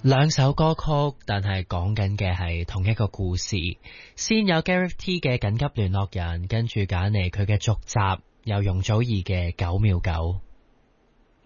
兩首歌曲，但係講緊嘅係同一個故事。先有 Gareth T 嘅緊急聯絡人，跟住揀嚟佢嘅續集，有容祖兒嘅9秒9。